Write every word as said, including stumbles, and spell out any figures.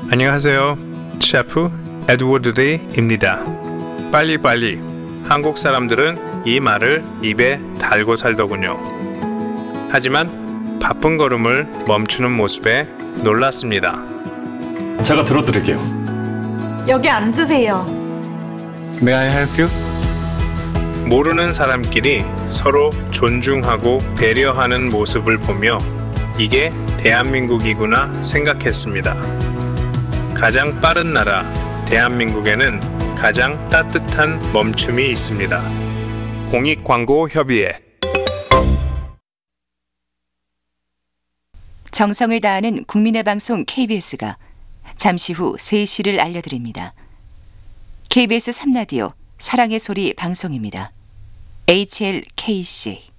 안녕하세요. 셰프 에드워드 데이입니다. 빨리빨리. 한국 사람들은 이 말을 입에 달고 살더군요. 하지만 바쁜 걸음을 멈추는 모습에 놀랐습니다. 제가 들어드릴게요. 여기 앉으세요. May I help you? 모르는 사람끼리 서로 존중하고 배려하는 모습을 보며 이게 대한민국이구나 생각했습니다. 가장 빠른 나라 대한민국에는 가장 따뜻한 멈춤이 있습니다. 공익광고협의회. 정성을 다하는 국민의 방송 케이비에스가 잠시 후 세 시를 알려드립니다. 케이비에스 삼 라디오 사랑의 소리 방송입니다. 에이치엘케이씨